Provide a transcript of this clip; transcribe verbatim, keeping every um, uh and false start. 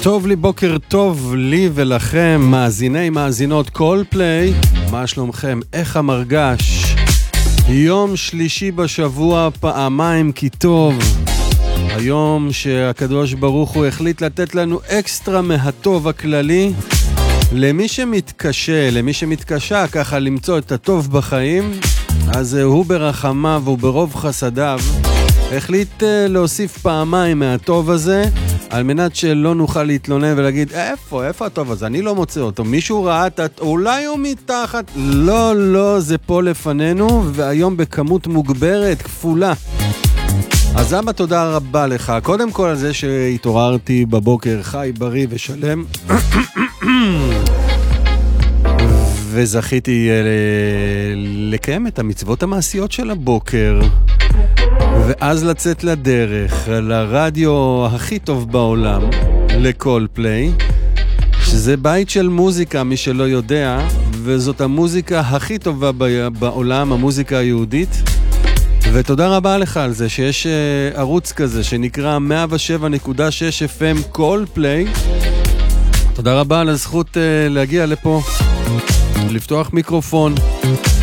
טוב לי, בוקר טוב לי ולכם, מאזיני מאזינות קולפליי, מה שלומכם? איך המרגש? יום שלישי בשבוע, פעמיים כי טוב. היום שהקדוש ברוך הוא החליט לתת לנו אקסטרה מהטוב הכללי, למי שמתקשה, למי שמתקשה ככה למצוא את הטוב בחיים, אז הוא ברחמיו וברוב חסדיו החליט להוסיף פעמיים מהטוב הזה, על מנת שלא נוכל להתלונן ולהגיד, איפה, איפה הטוב הזה? אני לא מוצא אותו. מישהו ראה, אולי הוא מתחת? לא, לא, זה פה לפנינו, והיום בכמות מוגברת, כפולה. אז אבא, תודה רבה לך. קודם כל על זה שהתעוררתי בבוקר חי, בריא ושלם. וזכיתי לקיים את המצוות המעשיות של הבוקר. ואז לצאת לדרך, לרדיו הכי טוב בעולם, לקולפליי, שזה בית של מוזיקה, מי שלא יודע, וזאת המוזיקה הכי טובה בעולם, המוזיקה היהודית. ותודה רבה לך על זה שיש ערוץ כזה שנקרא מאה ושבע נקודה שש אף אם קולפליי. תודה רבה על הזכות להגיע לפה, לפתוח מיקרופון